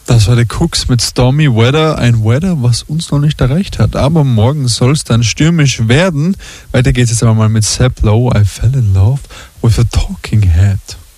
Das war der Cooks mit Stormy Weather, ein Weather, was uns noch nicht erreicht hat. Aber morgen soll es dann stürmisch werden. Weiter geht's jetzt aber mal mit Seb Lowe, I Fell in Love with a Talking Head.